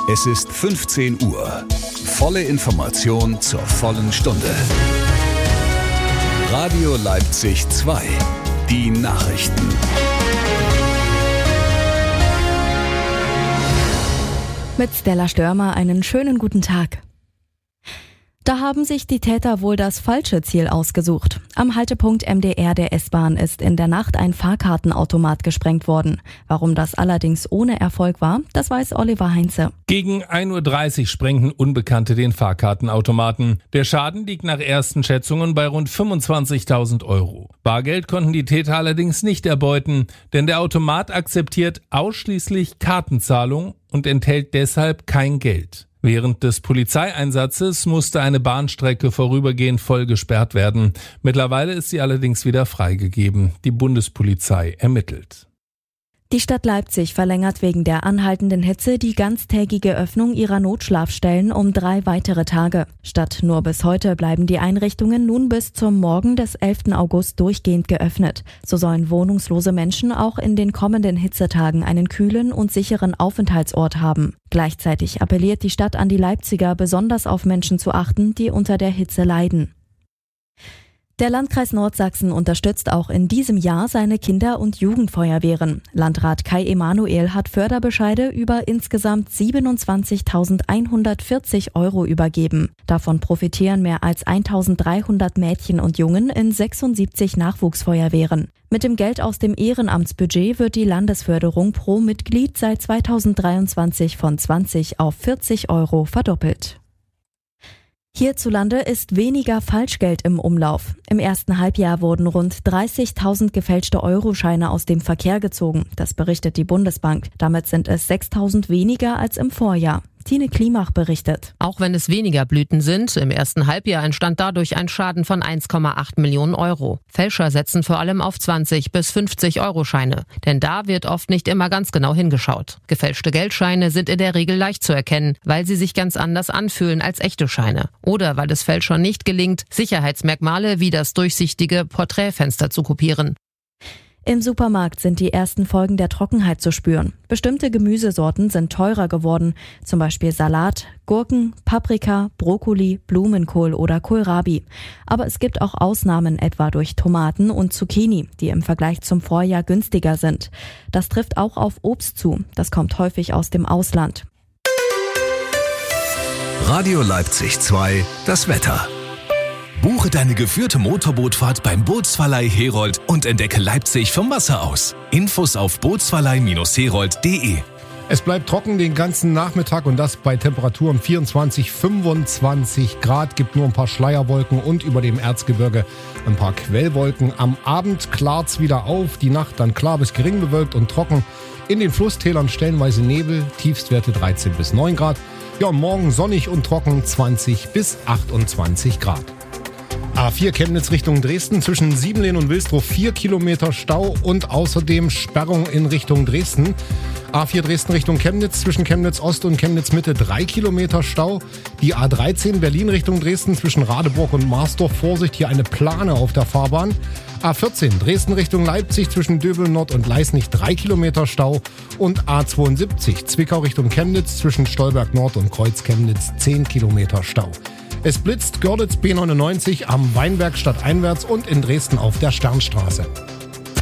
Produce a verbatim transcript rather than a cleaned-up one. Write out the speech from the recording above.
Es ist fünfzehn Uhr. Volle Information zur vollen Stunde. Radio Leipzig zwei. Die Nachrichten. Mit Stella Störmer einen schönen guten Tag. Da haben sich die Täter wohl das falsche Ziel ausgesucht. Am Haltepunkt M D R der S-Bahn ist in der Nacht ein Fahrkartenautomat gesprengt worden. Warum das allerdings ohne Erfolg war, das weiß Oliver Heinze. Gegen ein Uhr dreißig sprengten Unbekannte den Fahrkartenautomaten. Der Schaden liegt nach ersten Schätzungen bei rund fünfundzwanzigtausend Euro. Bargeld konnten die Täter allerdings nicht erbeuten, denn der Automat akzeptiert ausschließlich Kartenzahlung und enthält deshalb kein Geld. Während des Polizeieinsatzes musste eine Bahnstrecke vorübergehend voll gesperrt werden. Mittlerweile ist sie allerdings wieder freigegeben. Die Bundespolizei ermittelt. Die Stadt Leipzig verlängert wegen der anhaltenden Hitze die ganztägige Öffnung ihrer Notschlafstellen um drei weitere Tage. Statt nur bis heute bleiben die Einrichtungen nun bis zum Morgen des elften August durchgehend geöffnet. So sollen wohnungslose Menschen auch in den kommenden Hitzetagen einen kühlen und sicheren Aufenthaltsort haben. Gleichzeitig appelliert die Stadt an die Leipziger, besonders auf Menschen zu achten, die unter der Hitze leiden. Der Landkreis Nordsachsen unterstützt auch in diesem Jahr seine Kinder- und Jugendfeuerwehren. Landrat Kai Emanuel hat Förderbescheide über insgesamt siebenundzwanzigtausendeinhundertvierzig Euro übergeben. Davon profitieren mehr als eintausenddreihundert Mädchen und Jungen in sechsundsiebzig Nachwuchsfeuerwehren. Mit dem Geld aus dem Ehrenamtsbudget wird die Landesförderung pro Mitglied seit zweitausenddreiundzwanzig von zwanzig auf vierzig Euro verdoppelt. Hierzulande ist weniger Falschgeld im Umlauf. Im ersten Halbjahr wurden rund dreißigtausend gefälschte Euroscheine aus dem Verkehr gezogen. Das berichtet die Bundesbank. Damit sind es sechstausend weniger als im Vorjahr. Tine Klimach berichtet. Auch wenn es weniger Blüten sind, im ersten Halbjahr entstand dadurch ein Schaden von eins Komma acht Millionen Euro. Fälscher setzen vor allem auf zwanzig bis fünfzig Euro Scheine, denn da wird oft nicht immer ganz genau hingeschaut. Gefälschte Geldscheine sind in der Regel leicht zu erkennen, weil sie sich ganz anders anfühlen als echte Scheine. Oder weil es Fälschern nicht gelingt, Sicherheitsmerkmale wie das durchsichtige Porträtfenster zu kopieren. Im Supermarkt sind die ersten Folgen der Trockenheit zu spüren. Bestimmte Gemüsesorten sind teurer geworden, zum Beispiel Salat, Gurken, Paprika, Brokkoli, Blumenkohl oder Kohlrabi. Aber es gibt auch Ausnahmen, etwa durch Tomaten und Zucchini, die im Vergleich zum Vorjahr günstiger sind. Das trifft auch auf Obst zu, das kommt häufig aus dem Ausland. Radio Leipzig zwei, das Wetter. Buche deine geführte Motorbootfahrt beim Bootsverleih Herold und entdecke Leipzig vom Wasser aus. Infos auf bootsverleih Herold punkt de. Es bleibt trocken den ganzen Nachmittag und das bei Temperaturen vierundzwanzig, fünfundzwanzig Grad. Gibt nur ein paar Schleierwolken und über dem Erzgebirge ein paar Quellwolken. Am Abend klart's wieder auf, die Nacht dann klar bis gering bewölkt und trocken. In den Flusstälern stellenweise Nebel, Tiefstwerte dreizehn bis neun Grad. Ja, morgen sonnig und trocken zwanzig bis achtundzwanzig Grad. A vier Chemnitz Richtung Dresden, zwischen Siebenlehn und Wilsdruff vier Kilometer Stau und außerdem Sperrung in Richtung Dresden. A vier Dresden Richtung Chemnitz, zwischen Chemnitz Ost und Chemnitz Mitte drei Kilometer Stau. Die A dreizehn Berlin Richtung Dresden, zwischen Radeburg und Marsdorf, Vorsicht, hier eine Plane auf der Fahrbahn. A vierzehn Dresden Richtung Leipzig, zwischen Döbeln Nord und Leisnig drei Kilometer Stau. Und A zweiundsiebzig Zwickau Richtung Chemnitz, zwischen Stolberg Nord und Kreuz Chemnitz zehn Kilometer Stau. Es blitzt Görlitz B neunundneunzig am Weinberg stadteinwärts und in Dresden auf der Sternstraße.